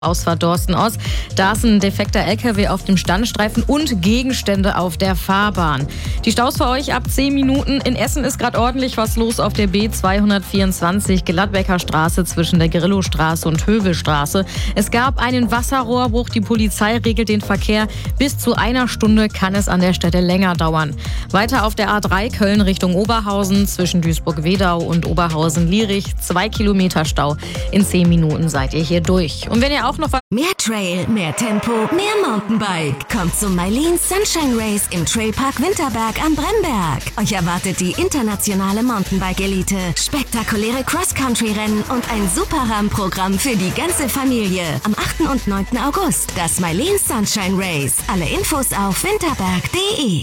Ausfahrt Dorsten-Ost. Da ist ein defekter LKW auf dem Standstreifen und Gegenstände auf der Fahrbahn. Die Staus für euch ab 10 Minuten. In Essen ist gerade ordentlich was los auf der B224 Gladbecker Straße zwischen der Grillostraße und Hövelstraße. Es gab einen Wasserrohrbruch. Die Polizei regelt den Verkehr. Bis zu einer Stunde kann es an der Stelle länger dauern. Weiter auf der A3 Köln Richtung Oberhausen zwischen Duisburg-Wedau und Oberhausen-Lierich. 2 Kilometer Stau. In 10 Minuten seid ihr hier durch. Und wenn ihr auch noch mehr Trail, mehr Tempo, mehr Mountainbike. Kommt zum Mylene Sunshine Race im Trailpark Winterberg am Brennberg. Euch erwartet die internationale Mountainbike-Elite, spektakuläre Cross-Country-Rennen und ein super Rahmenprogramm für die ganze Familie. Am 8. und 9. August das Mylene Sunshine Race. Alle Infos auf winterberg.de.